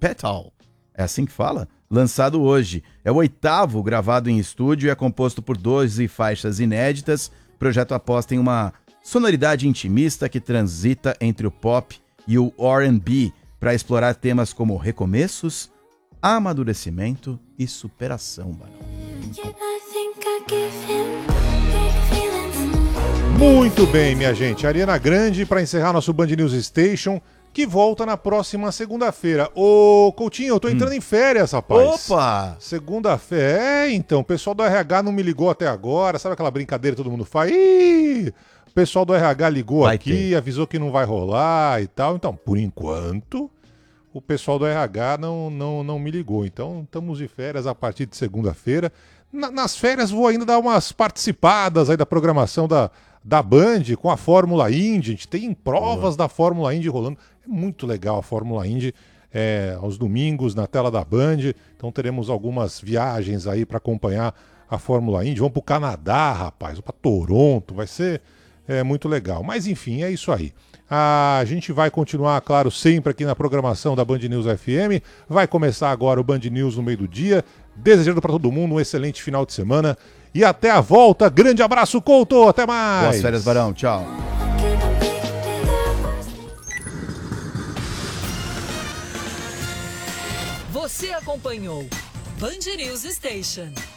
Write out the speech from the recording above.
Petal. É assim que fala? Lançado hoje. É o 8º gravado em estúdio e é composto por 12 faixas inéditas. O projeto aposta em uma sonoridade intimista que transita entre o pop e o R&B para explorar temas como recomeços, amadurecimento e superação, mano. Muito bem, minha gente. Ariana Grande para encerrar nosso Band News Station, que volta na próxima segunda-feira. Ô, Coutinho, eu tô entrando em férias, rapaz. Opa! Segunda-feira. Então, o pessoal do RH não me ligou até agora. Sabe aquela brincadeira que todo mundo faz? Ih, o pessoal do RH ligou Vai aqui, ter. avisou que não vai rolar e tal. Então, por enquanto, o pessoal do RH não me ligou. Então, estamos de férias a partir de segunda-feira. Nas férias vou ainda dar umas participadas aí da programação da Band com a Fórmula Indy. A gente tem provas da Fórmula Indy rolando. É muito legal a Fórmula Indy aos domingos na tela da Band. Então teremos algumas viagens aí para acompanhar a Fórmula Indy. Vamos para o Canadá, rapaz, para Toronto. Vai ser muito legal. Mas enfim, é isso aí. A gente vai continuar, claro, sempre aqui na programação da Band News FM. Vai começar agora o Band News no meio do dia. Desejando para todo mundo um excelente final de semana. E até a volta. Grande abraço, Couto. Até mais. Boas férias, Barão. Tchau. Você acompanhou Band News Station.